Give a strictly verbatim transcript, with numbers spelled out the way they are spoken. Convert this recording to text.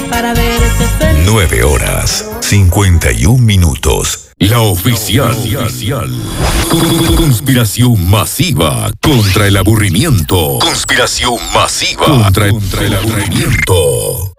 para verte feliz. nueve horas, cincuenta y un minutos. La oficial. Conspiración masiva contra el aburrimiento. Conspiración masiva contra, contra el aburrimiento.